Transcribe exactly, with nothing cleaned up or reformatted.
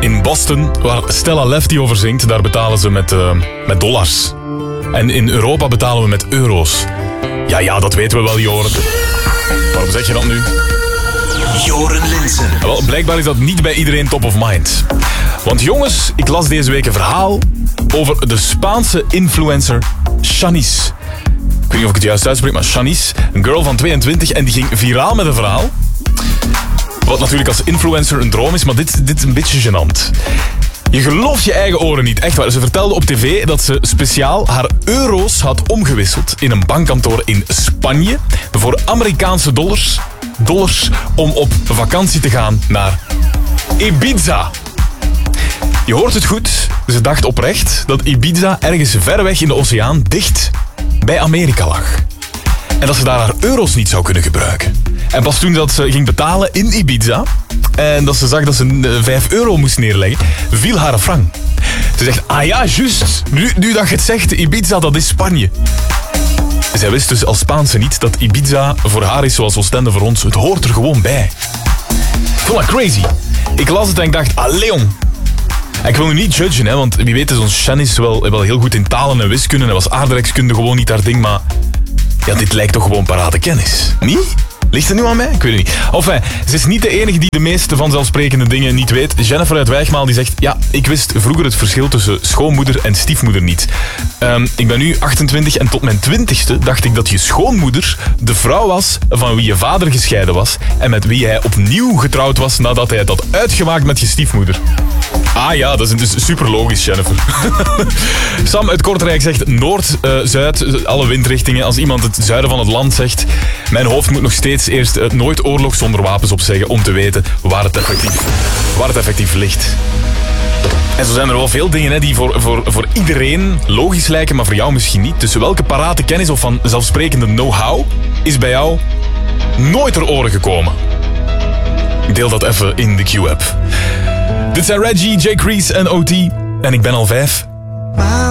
In Boston, waar Stella Lefty over zingt, daar betalen ze met, uh, met dollars. En in Europa betalen we met euro's. Ja, ja, dat weten we wel, Joren. Waarom zeg je dat nu? Joren Linssen. Wel, blijkbaar is dat niet bij iedereen top of mind. Want jongens, ik las deze week een verhaal over de Spaanse influencer Shanice. Ik weet niet of ik het juist uitspreek, maar Shanice, een girl van tweeëntwintig, en die ging viraal met een verhaal. Wat natuurlijk als influencer een droom is, maar dit, dit is een beetje gênant. Je gelooft je eigen oren niet, echt waar. Ze vertelde op tv dat ze speciaal haar euro's had omgewisseld in een bankkantoor in Spanje voor Amerikaanse dollars, dollars om op vakantie te gaan naar Ibiza. Je hoort het goed, ze dacht oprecht dat Ibiza ergens ver weg in de oceaan dicht bij Amerika lag. En dat ze daar haar euro's niet zou kunnen gebruiken. En pas toen dat ze ging betalen in Ibiza en dat ze zag dat ze vijf euro moest neerleggen, viel haar frank. Ze zegt, ah ja, juist, nu, nu dat je het zegt, Ibiza, dat is Spanje. Zij wist dus als Spaanse niet dat Ibiza voor haar is zoals Oostende voor ons. Het hoort er gewoon bij. Ik vond dat crazy. Ik las het en ik dacht, ah Leon. En ik wil nu niet judgen, hè, want wie weet is ons Shanice wel, wel heel goed in talen en wiskunde. En was aardrijkskunde gewoon niet haar ding, maar ja, dit lijkt toch gewoon parate kennis. Niet? Ligt het nu aan mij? Ik weet het niet. Enfin, ze is niet de enige die de meeste vanzelfsprekende dingen niet weet. Jennifer uit Wijgmaal die zegt, ja, ik wist vroeger het verschil tussen schoonmoeder en stiefmoeder niet. Um, ik ben nu achtentwintig en tot mijn twintigste dacht ik dat je schoonmoeder de vrouw was van wie je vader gescheiden was en met wie hij opnieuw getrouwd was nadat hij het had uitgemaakt met je stiefmoeder. Ah ja, dat is dus super logisch, Jennifer. Sam uit Kortrijk zegt Noord, uh, Zuid, alle windrichtingen. Als iemand het zuiden van het land zegt, mijn hoofd moet nog steeds eerst uh, nooit oorlog zonder wapens opzeggen om te weten waar het effectief, waar het effectief ligt. En zo zijn er wel veel dingen hè, die voor, voor, voor iedereen logisch lijken, maar voor jou misschien niet. Dus welke parate kennis of van zelfsprekende know-how is bij jou nooit ter oren gekomen? Deel dat even in de Q-app. Dit zijn Reggie, Jay Crease en O T. En ik ben al vijf.